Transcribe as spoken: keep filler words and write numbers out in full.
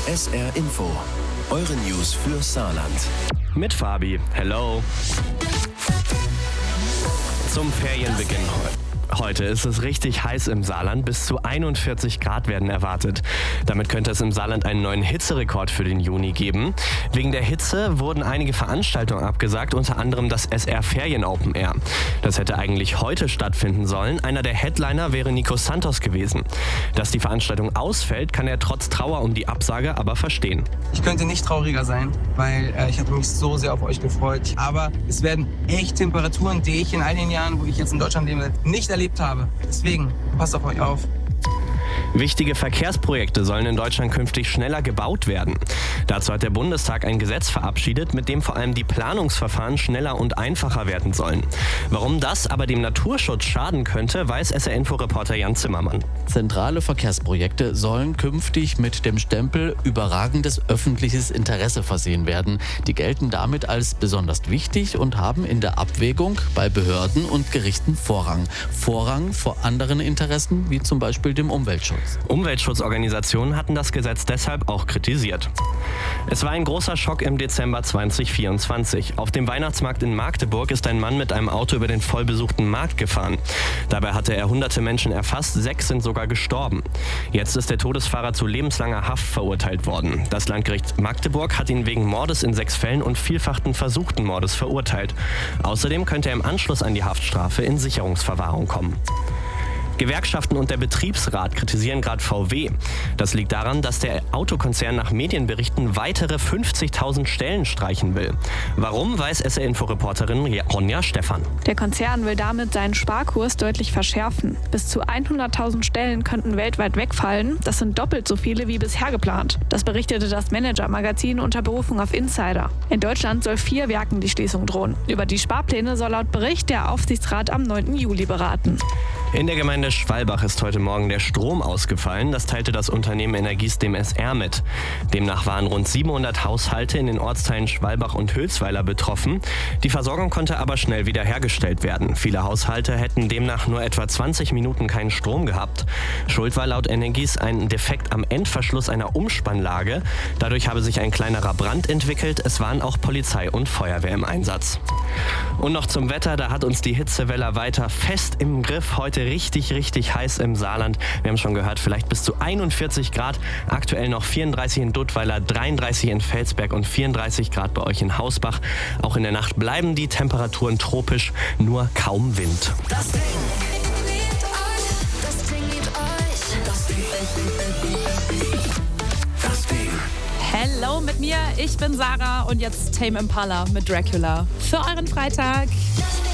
S R Info. Eure News für Saarland. Mit Fabi. Hello. Zum Ferienbeginn heute ist es richtig heiß im Saarland. Bis zu einundvierzig Grad werden erwartet. Damit könnte es im Saarland einen neuen Hitzerekord für den Juni geben. Wegen der Hitze wurden einige Veranstaltungen abgesagt, unter anderem das S R Ferien Open Air. Das hätte eigentlich heute stattfinden sollen. Einer der Headliner wäre Nico Santos gewesen. Dass die Veranstaltung ausfällt, kann er trotz Trauer um die Absage aber verstehen. Ich könnte nicht trauriger sein, weil äh, ich habe mich so sehr auf euch gefreut. Aber es werden echt Temperaturen, die ich in all den Jahren, wo ich jetzt in Deutschland lebe, nicht erlebt habe. Deswegen, passt auf euch auf. Wichtige Verkehrsprojekte sollen in Deutschland künftig schneller gebaut werden. Dazu hat der Bundestag ein Gesetz verabschiedet, mit dem vor allem die Planungsverfahren schneller und einfacher werden sollen. Warum das aber dem Naturschutz schaden könnte, weiß S R-Info-Reporter Jan Zimmermann. Zentrale Verkehrsprojekte sollen künftig mit dem Stempel überragendes öffentliches Interesse versehen werden. Die gelten damit als besonders wichtig und haben in der Abwägung bei Behörden und Gerichten Vorrang. Vorrang vor anderen Interessen, wie zum Beispiel dem Umweltschutz. Umweltschutzorganisationen hatten das Gesetz deshalb auch kritisiert. Es war ein großer Schock im Dezember zwanzig vierundzwanzig. Auf dem Weihnachtsmarkt in Magdeburg ist ein Mann mit einem Auto über den vollbesuchten Markt gefahren. Dabei hatte er hunderte Menschen erfasst, sechs sind sogar gestorben. Jetzt ist der Todesfahrer zu lebenslanger Haft verurteilt worden. Das Landgericht Magdeburg hat ihn wegen Mordes in sechs Fällen und vielfachen versuchten Mordes verurteilt. Außerdem könnte er im Anschluss an die Haftstrafe in Sicherungsverwahrung kommen. Gewerkschaften und der Betriebsrat kritisieren gerade V W. Das liegt daran, dass der Autokonzern nach Medienberichten weitere fünfzigtausend Stellen streichen will. Warum, weiß S R-Info-Reporterin Ronja Stephan. Der Konzern will damit seinen Sparkurs deutlich verschärfen. Bis zu hunderttausend Stellen könnten weltweit wegfallen. Das sind doppelt so viele wie bisher geplant. Das berichtete das Manager-Magazin unter Berufung auf Insider. In Deutschland soll vier Werken die Schließung drohen. Über die Sparpläne soll laut Bericht der Aufsichtsrat am neunten Juli beraten. In der Gemeinde Schwalbach ist heute Morgen der Strom ausgefallen. Das teilte das Unternehmen Energies dem S R mit. Demnach waren rund siebenhundert Haushalte in den Ortsteilen Schwalbach und Hülsweiler betroffen. Die Versorgung konnte aber schnell wiederhergestellt werden. Viele Haushalte hätten demnach nur etwa zwanzig Minuten keinen Strom gehabt. Schuld war laut Energies ein Defekt am Endverschluss einer Umspannlage. Dadurch habe sich ein kleinerer Brand entwickelt. Es waren auch Polizei und Feuerwehr im Einsatz. Und noch zum Wetter, da hat uns die Hitzewelle weiter fest im Griff. Heute richtig, richtig heiß im Saarland. Wir haben schon gehört, vielleicht bis zu einundvierzig Grad. Aktuell noch vierunddreißig in Duttweiler, dreiunddreißig in Felsberg und vierunddreißig Grad bei euch in Hausbach. Auch in der Nacht bleiben die Temperaturen tropisch, nur kaum Wind. Das Ding liebt euch, das Ding liebt euch, das Ding, Das Ding. Hello mit mir, ich bin Sarah und jetzt Tame Impala mit Dracula. Für euren Freitag. das Ding.